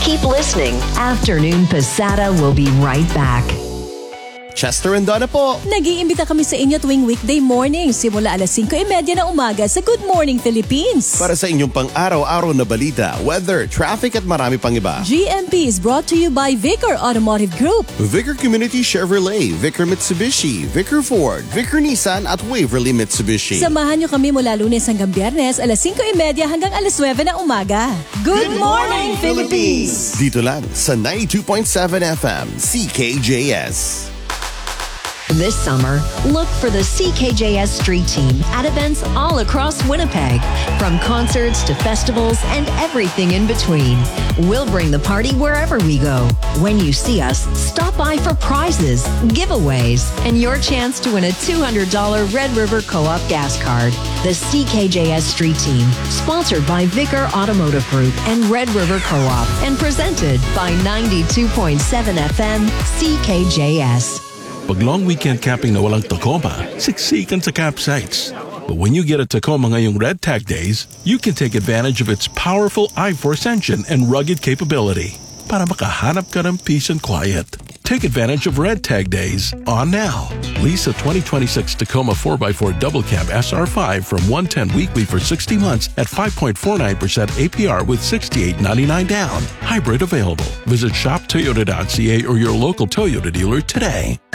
Keep listening. Afternoon Pasada will be right back. Chester and Donna po. Nag-iimbita kami sa inyo tuwing weekday morning simula alas 5:30 ng umaga sa Good Morning Philippines. Para sa inyong pang-araw-araw na balita, weather, traffic at marami pang iba. GMP is brought to you by Vicar Automotive Group, Vicar Community Chevrolet, Vicar Mitsubishi, Vicar Ford, Vicar Nissan at Waverly Mitsubishi. Samahan niyo kami mula Lunes hanggang Biyernes alas 5:30 hanggang alas 9 ng umaga. Good Morning Philippines! Dito lang sa 92.7 FM, CKJS. This summer, look for the CKJS Street Team at events all across Winnipeg, from concerts to festivals and everything in between. We'll bring the party wherever we go. When you see us, stop by for prizes, giveaways, and your chance to win a $200 Red River Co-op gas card. The CKJS Street Team, sponsored by Vicar Automotive Group and Red River Co-op, and presented by 92.7 FM CKJS. Pag long weekend camping na walang Tacoma, siksikan sa campsites. But when you get a Tacoma ngayong Red Tag Days, you can take advantage of its powerful I-Force engine and rugged capability para makahanap ka ng peace and quiet. Take advantage of Red Tag Days on now. Lease a 2026 Tacoma 4x4 Double Cab SR5 from $110 weekly for 60 months at 5.49% APR with $68.99 down. Hybrid available. Visit shoptoyota.ca or your local Toyota dealer today.